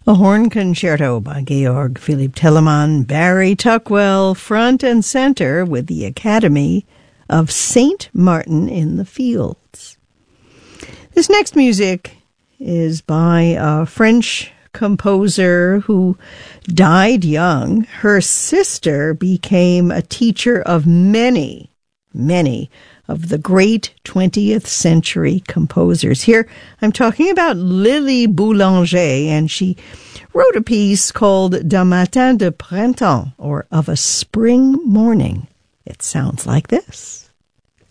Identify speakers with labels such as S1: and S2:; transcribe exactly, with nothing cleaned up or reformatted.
S1: A horn concerto by Georg Philipp Telemann, Barry Tuckwell, front and center with the Academy of Saint Martin in the Fields. This next music is by a French composer who died young. Her sister became a teacher of many, many of the great twentieth century composers. Here, I'm talking about Lily Boulanger, and she wrote a piece called D'un matin de printemps, or Of a Spring Morning. It sounds like this.